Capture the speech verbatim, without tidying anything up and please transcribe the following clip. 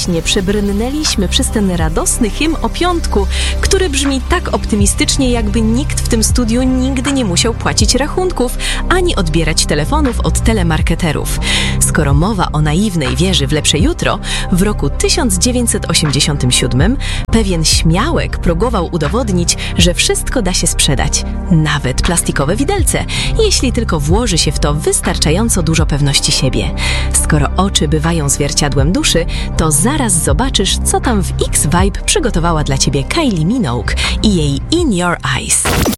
właśnie przebrnęliśmy przez ten radosny hymn o piątku, który brzmi tak optymistycznie, jakby nikt w tym studiu nigdy nie musiał płacić rachunków, ani odbierać telefonów od telemarketerów. Skoro mowa o naiwnej wierze w lepsze jutro, w roku tysiąc dziewięćset osiemdziesiątym siódmym pewien śmiałek próbował udowodnić, że wszystko da się sprzedać, nawet plastikowe widelce, jeśli tylko włoży się w to wystarczająco dużo pewności siebie. Skoro oczy bywają zwierciadłem duszy, to zaraz zobaczysz, co tam w X-Vibe przygotowała dla Ciebie Kylie Minogue i jej In Your Eyes.